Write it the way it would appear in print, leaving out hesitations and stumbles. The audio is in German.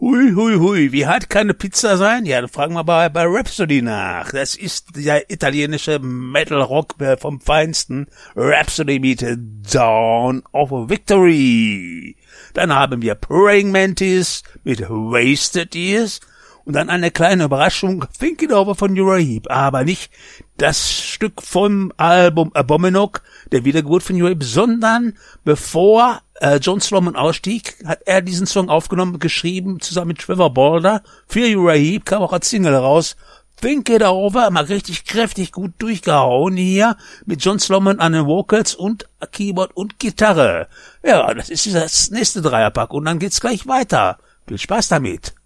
Hui, hui, hui, wie hart kann eine Pizza sein? Ja, dann fragen wir bei Rhapsody nach. Das ist der italienische Metal-Rock vom Feinsten. Rhapsody mit Dawn of Victory. Dann haben wir Praying Mantis mit Wasted Years. Und dann eine kleine Überraschung, Think It Over von Uriah Heep. Aber nicht das Stück vom Album Abominok, der Wiedergeburt von Uriah Heep, sondern bevor John Sloman ausstieg, hat er diesen Song aufgenommen, geschrieben, zusammen mit Trevor Balder. Für Uriah Heep kam auch als Single raus. Think It Over, mal richtig kräftig gut durchgehauen hier, mit John Sloman an den Vocals und Keyboard und Gitarre. Ja, das ist das nächste Dreierpack und dann geht's gleich weiter. Viel Spaß damit.